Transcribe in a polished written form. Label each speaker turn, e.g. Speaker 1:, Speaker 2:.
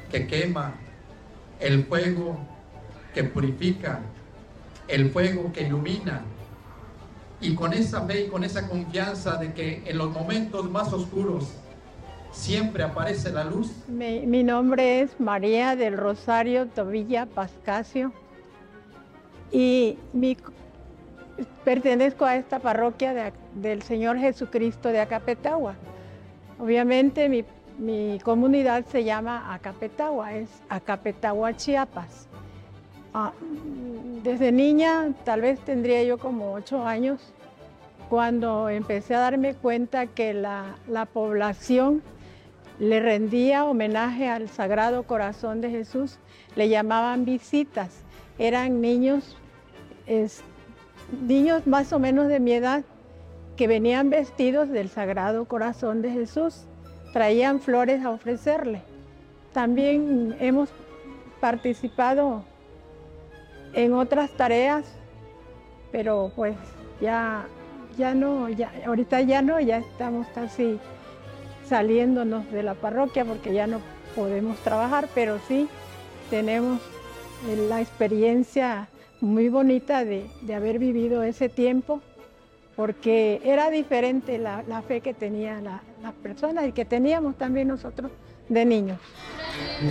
Speaker 1: que quema, el fuego que purifica, el fuego que ilumina. Y con esa fe y con esa confianza de que en los momentos más oscuros siempre aparece la luz.
Speaker 2: Mi nombre es María del Rosario Tobilla Pascasio y pertenezco a esta parroquia del Señor Jesucristo de Acapetagua. Obviamente mi comunidad se llama Acapetagua, es Acapetagua, Chiapas. Desde niña, tal vez tendría yo como 8 años, cuando empecé a darme cuenta que la población le rendía homenaje al Sagrado Corazón de Jesús, le llamaban visitas. Eran niños más o menos de mi edad, que venían vestidos del Sagrado Corazón de Jesús, traían flores a ofrecerle. También hemos participado en otras tareas, pero pues ahorita ya no, ya estamos casi saliéndonos de la parroquia porque ya no podemos trabajar, pero sí tenemos la experiencia muy bonita de haber vivido ese tiempo, porque era diferente la fe que tenía las personas y que teníamos también nosotros de niños.